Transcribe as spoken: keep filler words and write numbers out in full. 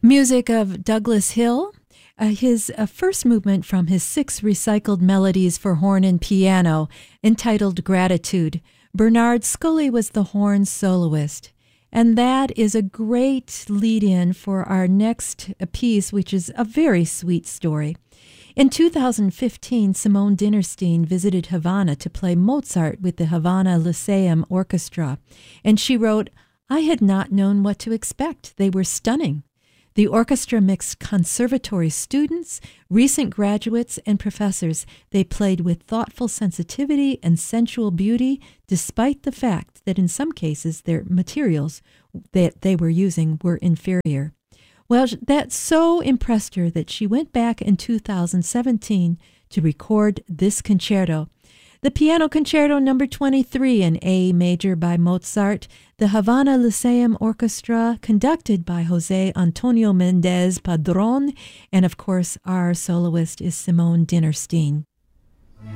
Music of Douglas Hill, uh, his uh, first movement from his six recycled melodies for horn and piano, entitled Gratitude. Bernard Scully was the horn soloist. And that is a great lead-in for our next piece, which is a very sweet story. In two thousand fifteen, Simone Dinnerstein visited Havana to play Mozart with the Havana Lyceum Orchestra, and she wrote, "I had not known what to expect. They were stunning." The orchestra mixed conservatory students, recent graduates, and professors. They played with thoughtful sensitivity and sensual beauty, despite the fact that in some cases their materials that they were using were inferior. Well, that so impressed her that she went back in two thousand seventeen to record this concerto. The Piano Concerto number twenty-three in A major by Mozart, the Havana Lyceum Orchestra, conducted by Jose Antonio Mendez Padron, and of course our soloist is Simone Dinnerstein.